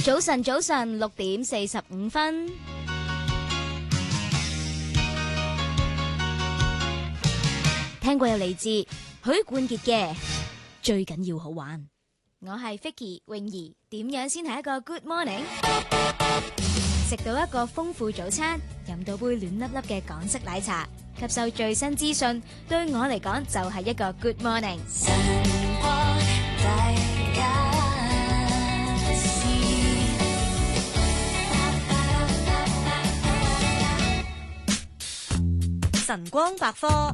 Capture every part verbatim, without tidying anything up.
早晨，早晨，六點四十五分。聽過有嚟自許冠傑嘅最緊要好玩。我係 Vicky 泳兒，點樣先係一個 Good Morning？ 食到一個豐富早餐，飲到杯暖粒粒嘅港式奶茶，吸收最新資訊，對我嚟講就係一個 Good Morning。晨光大家是晨光百科。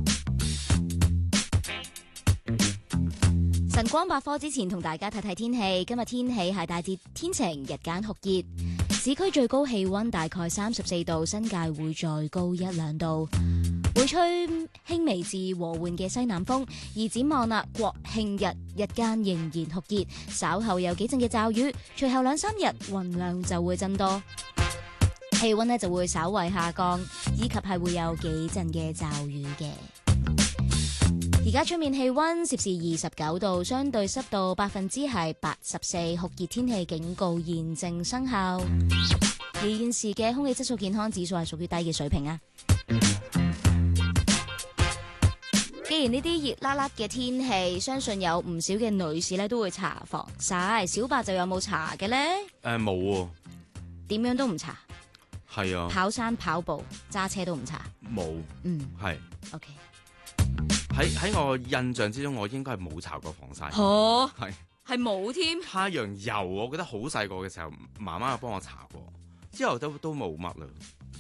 晨光百科之前同大家睇睇天氣，今日天氣係大致天晴，日間酷熱，市區最高氣溫大概三十四度，新界會再高一兩度，會吹輕微至和緩嘅西南風。而展望啦，國慶日日間仍然酷熱，稍後有幾陣嘅驟雨，隨後兩三日雲量就會增多，氣溫呢就會稍為下降，以及係會有幾陣嘅驟雨嘅。而家出面氣溫攝氏二十九度，相對濕度百分之係八十四，酷熱天氣警告現正生效。而現時嘅空氣質素健康指數係屬於低嘅水平啊。既然呢啲熱辣辣嘅天氣，相信有唔少嘅女士咧都會搽防曬。小白就有冇搽嘅呢？ 誒冇喎， 點樣都唔搽？ 係啊， 跑山跑步揸車都唔搽？ 冇， 嗯， 係 OK。 喺喺我印象之中，我應該係冇搽過防曬。 哦， 係係冇添。 太陽油，我覺得好細個嘅時候，媽媽有幫我搽過，之後都都冇乜啦。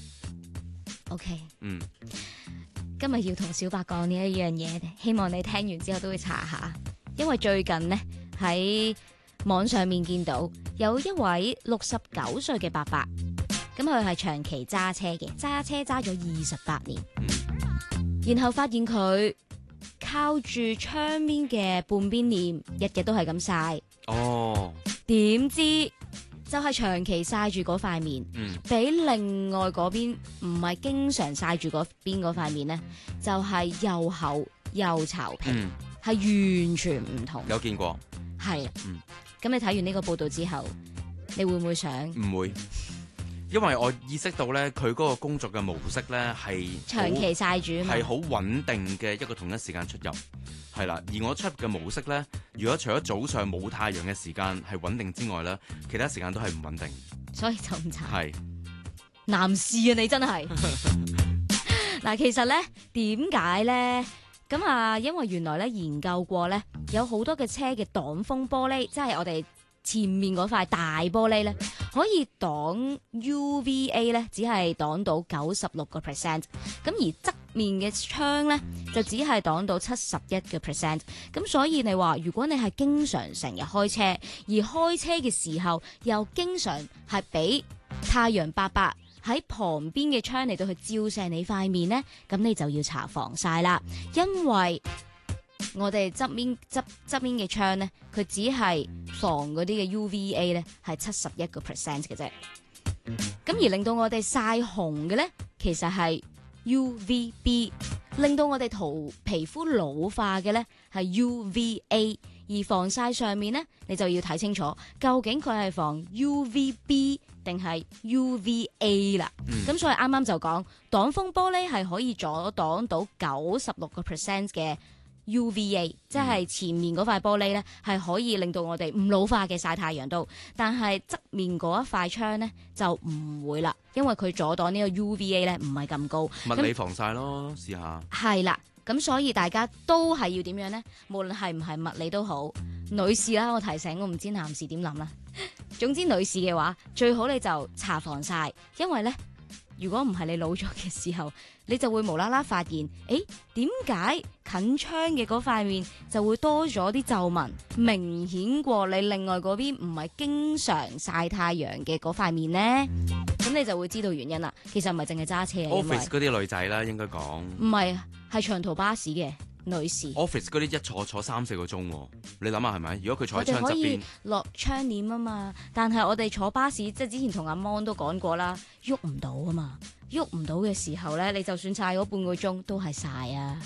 OK， 嗯， 今日要同小白講呢一樣嘢，希望你聽完之後都會查下，因為最近呢，喺網上面見到有一位六十九歲嘅伯伯，咁佢係長期揸車嘅，揸車揸咗二十八年， 嗯、 然後發現佢靠住窗邊嘅半邊臉，日日都係咁曬。 哦， 點知就係長期曬住嗰塊面， 嗯， 比另外嗰邊唔係經常曬住嗰邊嗰塊面呢，就係、是、又厚又巢皮，係、嗯、完全唔同。 有見過， 係， 嗯， 咁你睇完呢個報道之後，你會唔會想？ 唔會。因為我意識到咧，佢嗰個工作嘅模式咧係長期曬住， 係好穩定嘅一個同一時間出入，係啦。而我出入嘅模式咧，如果除咗早上冇太陽嘅時間係穩定之外咧，其他時間都係唔穩定， 所以就唔搽。 係男士啊，你真係嗱，其實咧點解咧？咁啊，因為原來咧研究過咧，有好多嘅車嘅擋風玻璃，即係我哋前面嗰塊大玻璃咧，可以擋 U V A 咧，只係擋到九十六個 percent， 咁而側面嘅窗咧就只係擋到七十一個 percent。咁所以你話，如果你係經常成日開車，而開車嘅時候又經常係俾太陽伯伯喺旁邊嘅窗嚟到去照射你塊面咧，咁你就要搽防曬啦，因為我哋側面側側面嘅窗咧，佢只係防嗰啲嘅 U V A 咧，係七十一個 percent 嘅啫。咁而令到我哋曬紅嘅咧，其實係 U V B， 令到我哋圖皮膚老化嘅咧係 U V A。而防曬上面咧，你就要睇清楚，究竟佢係防 U V B 定係 U V A 啦。咁、嗯、所以啱啱就講擋風玻璃係可以阻擋到九十六個 percent 嘅。U V A、嗯、即係前面嗰塊玻璃咧，係可以令到我哋唔老化嘅曬太陽都，但係側面嗰一塊窗咧就唔會啦，因為佢阻擋呢個 U V A 咧唔係咁高。 物理防曬咯，試下。係啦，咁所以大家都係要點樣咧？無論係唔係物理都好，女士啦，我提醒我唔知男士點諗啦。總之女士嘅話，最好你就搽防曬，因為咧。如果唔係你老咗嘅時候，你就會無啦啦發現，誒點解近窗嘅嗰塊面就會多咗啲皺紋，明顯過你另外嗰邊唔係經常曬太陽嘅嗰塊面呢？咁你就會知道原因啦。其實唔係淨係揸車 ，office 嗰啲女仔啦，應該講唔係，係長途巴士嘅女士。 office 嗰啲一坐坐三四個鐘，你諗下係咪？如果佢坐喺窗側邊， 我哋可以落窗簾啊嘛，但係我哋坐巴士，即係之前同阿 Mon 都講過啦，喐唔到啊嘛，喐唔到嘅時候咧，你就算曬咗半個鐘都係曬啊。